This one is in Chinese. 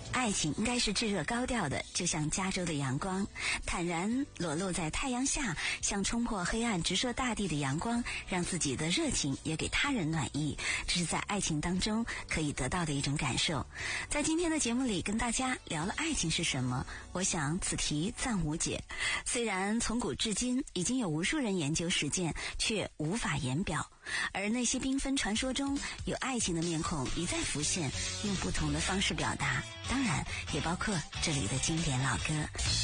爱情应该是炙热高调的，就像加州的阳光，坦然裸露在太阳下，像冲破黑暗直射大地的阳光，让自己的热情也给他人暖意，这是在爱情当中可以得到的一种感受。在今天的节目里跟大家聊了爱情是什么，我想此题暂无解。虽然从古至今已经有无数人研究实践，却无法言表，而那些缤纷传说中有爱情的面孔一再浮现，用不同的方式表达，当然也包括这里的经典老歌。